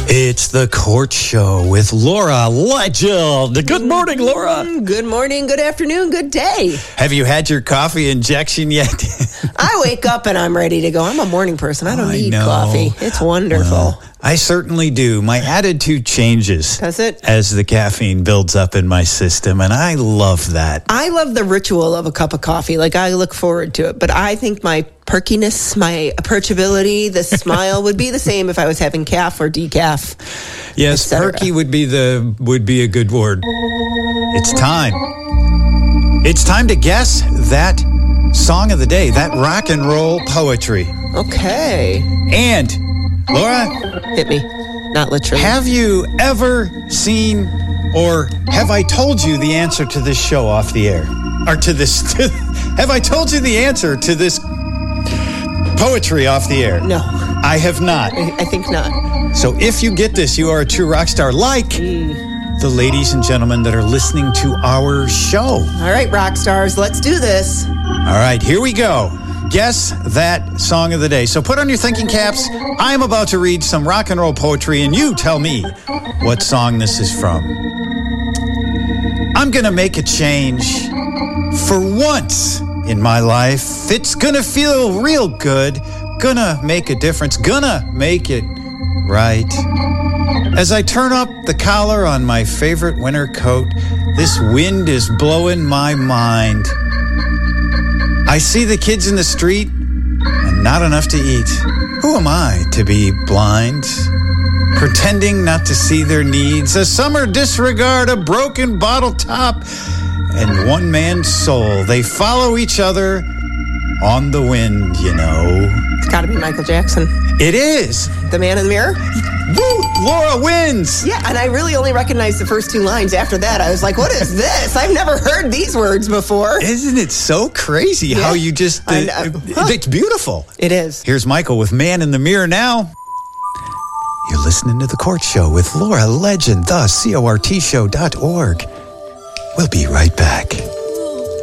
It's the Court Show with Laura Legend. Good morning, Laura. Good morning, good afternoon, good day. Have you had your coffee injection yet? I wake up and I'm ready to go. I'm a morning person. I don't need know. coffee. It's wonderful. Well, I certainly do. My attitude changes. Does it? As the caffeine builds up in my system, and I love that. I love the ritual of a cup of coffee. Like, I look forward to it. But I think my perkiness, my approachability, the smile would be the same if I was having calf or decaf. Yes, perky would be a good word. It's time. It's time to guess that song of the day, that rock and roll poetry. Okay. And Laura, hit me. Not literally. Have you ever seen, or have I told you the answer to this show off the air? Or to this, have I told you the answer to this poetry off the air? No. I have not. I think not. So if you get this, you are a true rock star, like the ladies and gentlemen that are listening to our show. All right, rock stars, let's do this. All right, here we go. Guess that song of the day. So put on your thinking caps. I'm about to read some rock and roll poetry, and you tell me what song this is from. I'm going to make a change for once in my life. It's going to feel real good. Gonna make a difference. Gonna make it right. As I turn up the collar on my favorite winter coat, this wind is blowing my mind. I see the kids in the street and not enough to eat. Who am I to be blind? Pretending not to see their needs. A summer disregard, a broken bottle top, and one man's soul. They follow each other on the wind, you know. It's got to be Michael Jackson. It is. The Man in the Mirror? Woo! Laura wins! Yeah, and I really only recognized the first two lines. After that, I was like, what is this? I've never heard these words before. Isn't it so crazy how you just... It's beautiful. It is. Here's Michael with Man in the Mirror now. You're listening to The Court Show with Laura Legend, the CORTshow.org. We'll be right back.